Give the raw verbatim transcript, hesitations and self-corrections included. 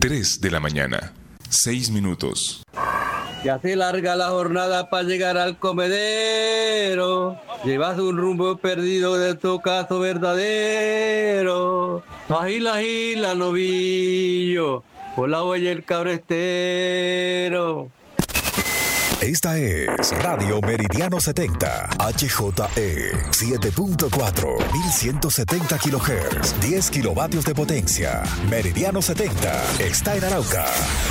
tres de la mañana, seis minutos. Ya se larga la jornada para llegar al comedero. Llevas un rumbo perdido de tu caso verdadero. Agila, agila, novillo, por la huella el cabrestero. Esta es Radio Meridiano setenta, H J E siete punto cuatro, mil ciento setenta kilohertz, diez kilovatios de potencia. Meridiano setenta está en Arauca.